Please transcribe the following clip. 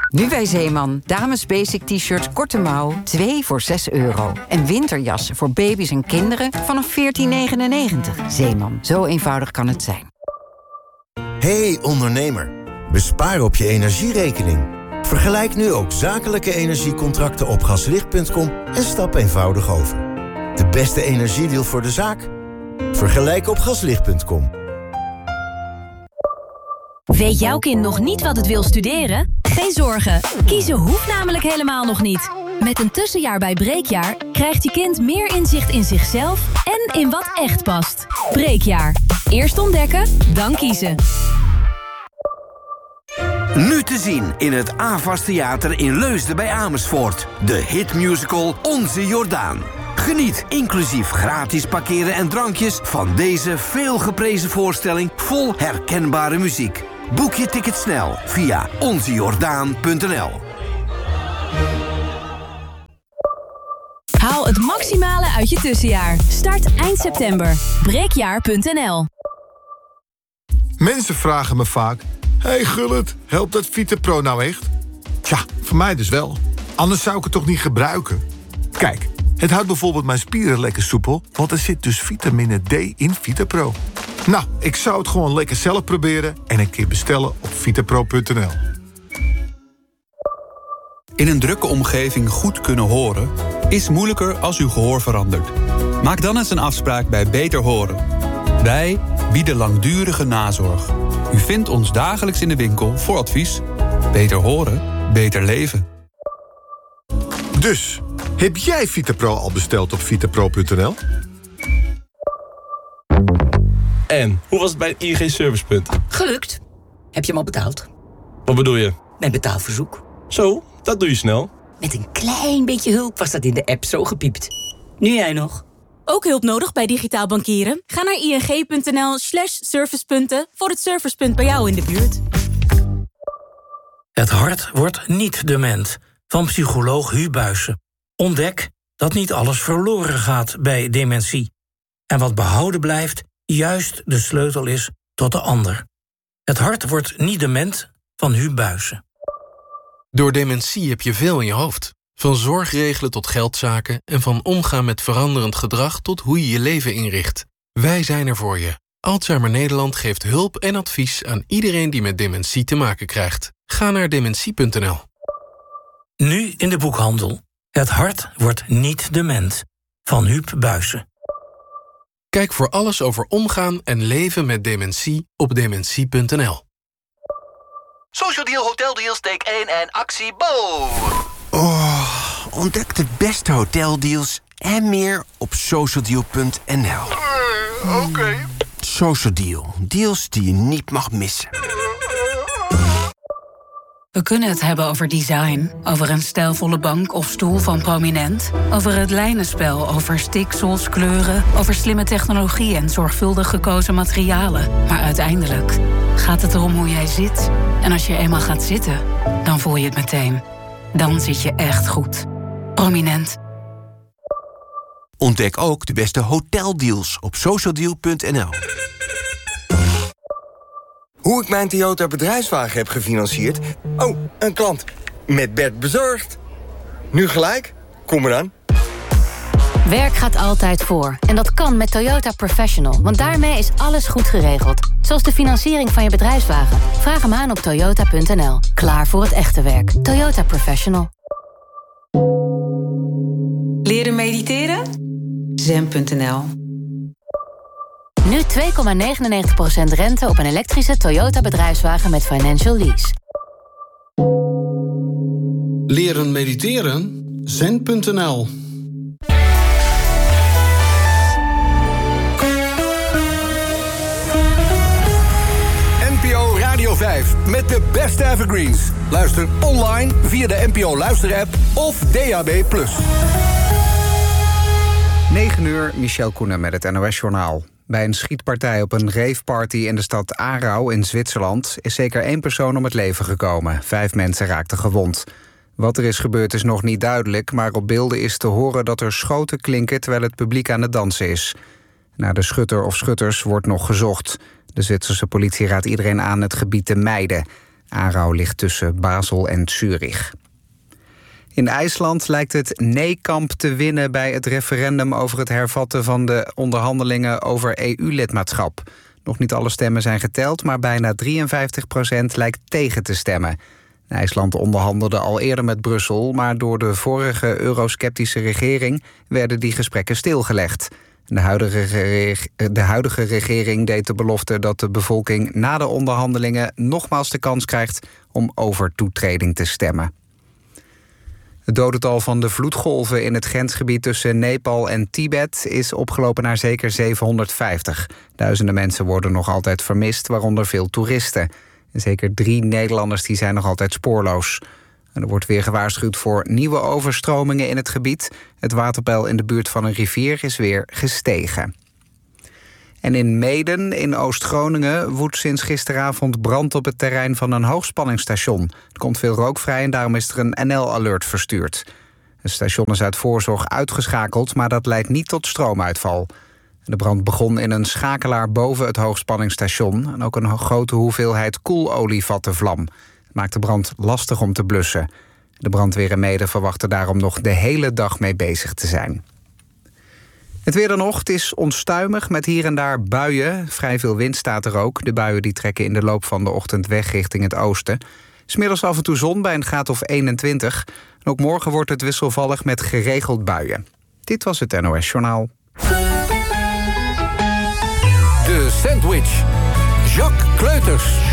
Nu bij Zeeman. Dames basic t-shirts korte mouw, 2 voor €6. En winterjassen voor baby's en kinderen vanaf $14,99. Zeeman, zo eenvoudig kan het zijn. Hey ondernemer, bespaar op je energierekening. Vergelijk nu ook zakelijke energiecontracten op gaslicht.com en stap eenvoudig over. De beste energiedeal voor de zaak? Vergelijk op gaslicht.com. Weet jouw kind nog niet wat het wil studeren? Geen zorgen, kiezen hoeft namelijk helemaal nog niet. Met een tussenjaar bij Breekjaar krijgt je kind meer inzicht in zichzelf en in wat echt past. Breekjaar. Eerst ontdekken, dan kiezen. Nu te zien in het AVAS Theater in Leusden bij Amersfoort. De hitmusical Onze Jordaan. Geniet inclusief gratis parkeren en drankjes van deze veelgeprezen voorstelling vol herkenbare muziek. Boek je ticket snel via onzejordaan.nl. Haal het maximale uit je tussenjaar. Start eind september. Breekjaar.nl. Mensen vragen me vaak: hey Gullit, helpt dat VitaPro nou echt? Tja, voor mij dus wel. Anders zou ik het toch niet gebruiken? Kijk, het houdt bijvoorbeeld mijn spieren lekker soepel, want er zit dus vitamine D in VitaPro. Nou, ik zou het gewoon lekker zelf proberen en een keer bestellen op vitapro.nl. In een drukke omgeving goed kunnen horen is moeilijker als uw gehoor verandert. Maak dan eens een afspraak bij Beter Horen. Wij bieden langdurige nazorg. U vindt ons dagelijks in de winkel voor advies. Beter horen, beter leven. Dus, heb jij VitaPro al besteld op vitapro.nl? En, hoe was het bij het ING Servicepunt? Gelukt. Heb je hem al betaald? Wat bedoel je? Mijn betaalverzoek. Zo, dat doe je snel. Met een klein beetje hulp was dat in de app zo gepiept. Nu jij nog. Ook hulp nodig bij digitaal bankieren? Ga naar ing.nl/servicepunten voor het servicepunt bij jou in de buurt. Het hart wordt niet dement. Van psycholoog Huub Buijsen. Ontdek dat niet alles verloren gaat bij dementie. En wat behouden blijft, juist de sleutel is tot de ander. Het hart wordt niet dement van Huub Buijsen. Door dementie heb je veel in je hoofd. Van zorgregelen tot geldzaken en van omgaan met veranderend gedrag tot hoe je je leven inricht. Wij zijn er voor je. Alzheimer Nederland geeft hulp en advies aan iedereen die met dementie te maken krijgt. Ga naar dementie.nl. Nu in de boekhandel. Het hart wordt niet dement van Huub Buijsen. Kijk voor alles over omgaan en leven met dementie op dementie.nl. Social Deal Hotel Deals, take 1 en actie Bo! Ontdek de beste hoteldeals en meer op socialdeal.nl. Oké. Social Deal. Deals die je niet mag missen. We kunnen het hebben over design, over een stijlvolle bank of stoel van Prominent, over het lijnenspel, over stiksels, kleuren, over slimme technologie en zorgvuldig gekozen materialen. Maar uiteindelijk gaat het erom hoe jij zit. En als je eenmaal gaat zitten, dan voel je het meteen. Dan zit je echt goed. Prominent. Ontdek ook de beste hoteldeals op socialdeal.nl. Hoe ik mijn Toyota bedrijfswagen heb gefinancierd? Oh, een klant. Met Bert bezorgd. Nu gelijk? Kom eraan. Werk gaat altijd voor. En dat kan met Toyota Professional. Want daarmee is alles goed geregeld. Zoals de financiering van je bedrijfswagen. Vraag hem aan op toyota.nl. Klaar voor het echte werk. Toyota Professional. Leren mediteren? Zen.nl. Nu 2,99% rente op een elektrische Toyota bedrijfswagen met financial lease. Leren mediteren? Zen.nl. NPO Radio 5 met de beste evergreens. Luister online via de NPO Luisterapp of DAB+. 9 uur, Michel Koenen met het NOS-journaal. Bij een schietpartij op een raveparty in de stad Aarau in Zwitserland is zeker 1 persoon om het leven gekomen. 5 mensen raakten gewond. Wat er is gebeurd is nog niet duidelijk, maar op beelden is te horen dat er schoten klinken terwijl het publiek aan het dansen is. Naar de schutter of schutters wordt nog gezocht. De Zwitserse politie raadt iedereen aan het gebied te mijden. Aarau ligt tussen Basel en Zurich. In IJsland lijkt het nee-kamp te winnen bij het referendum over het hervatten van de onderhandelingen over EU-lidmaatschap. Nog niet alle stemmen zijn geteld, maar bijna 53% lijkt tegen te stemmen. IJsland onderhandelde al eerder met Brussel, maar door de vorige eurosceptische regering werden die gesprekken stilgelegd. De huidige regering deed de belofte dat de bevolking na de onderhandelingen nogmaals de kans krijgt om over toetreding te stemmen. Het dodental van de vloedgolven in het grensgebied tussen Nepal en Tibet is opgelopen naar zeker 750. Duizenden mensen worden nog altijd vermist, waaronder veel toeristen. En zeker 3 Nederlanders die zijn nog altijd spoorloos. En er wordt weer gewaarschuwd voor nieuwe overstromingen in het gebied. Het waterpeil in de buurt van een rivier is weer gestegen. En in Meeden, in Oost-Groningen, woedt sinds gisteravond brand op het terrein van een hoogspanningsstation. Er komt veel rook vrij en daarom is er een NL-alert verstuurd. Het station is uit voorzorg uitgeschakeld, maar dat leidt niet tot stroomuitval. De brand begon in een schakelaar boven het hoogspanningsstation. En ook een grote hoeveelheid koelolie vatte vlam. Het maakt de brand lastig om te blussen. De brandweer in Meeden verwachten daarom nog de hele dag mee bezig te zijn. Het weer dan nog, het is onstuimig met hier en daar buien. Vrij veel wind staat er ook. De buien die trekken in de loop van de ochtend weg richting het oosten. 's Middags af en toe zon bij een graad of 21. En ook morgen wordt het wisselvallig met geregeld buien. Dit was het NOS Journaal. De Sandwich. Jacques Kleuters.